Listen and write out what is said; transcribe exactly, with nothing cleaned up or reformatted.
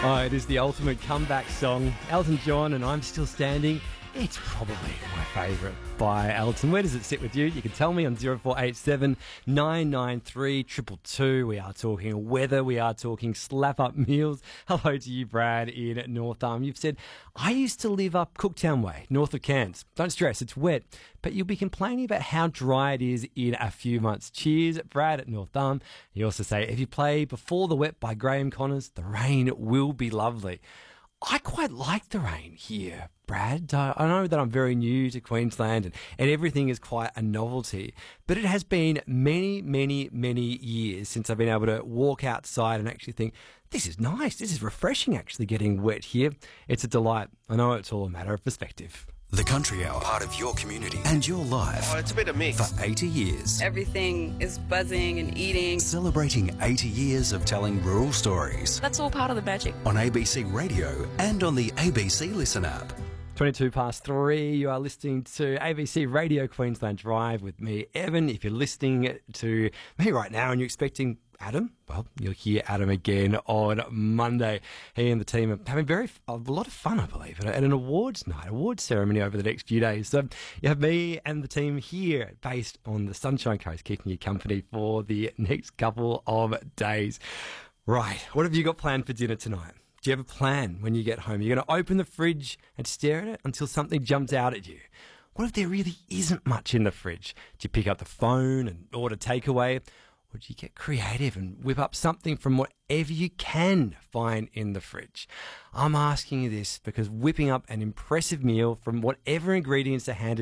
Oh, it is the ultimate comeback song. Elton John and I'm Still Standing. It's probably my favourite by Elton. Where does it sit with you? You can tell me on zero four eight seven, nine nine three, two two two. We are talking weather. We are talking slap-up meals. Hello to you, Brad, in North Arm. You've said, I used to live up Cooktown Way, north of Cairns. Don't stress, it's wet. But you'll be complaining about how dry it is in a few months. Cheers, Brad at North Arm. You also say, if you play Before the Wet by Graham Connors, the rain will be lovely. I quite like the rain here, Brad. Uh, I know that I'm very new to Queensland and, and everything is quite a novelty, but it has been many, many, many years since I've been able to walk outside and actually think, this is nice, this is refreshing actually getting wet here. It's a delight. I know it's all a matter of perspective. The Country Hour, part of your community and your life. Oh, it's a bit of mix. For eighty years. Everything is buzzing and eating. Celebrating eighty years of telling rural stories. That's all part of the magic. On A B C Radio and on the A B C Listen app. twenty-two past three, you are listening to A B C Radio Queensland Drive with me, Evan. If you're listening to me right now and you're expecting Adam, well, you'll hear Adam again on Monday. He and the team are having very a lot of fun, I believe, at an awards night, awards ceremony over the next few days. So you have me and the team here based on the Sunshine Coast keeping you company for the next couple of days. Right, what have you got planned for dinner tonight? Do you have a plan when you get home? You're going to open the fridge and stare at it until something jumps out at you. What if there really isn't much in the fridge? Do you pick up the phone and order takeaway? Or do you get creative and whip up something from whatever you can find in the fridge? I'm asking you this because whipping up an impressive meal from whatever ingredients are handed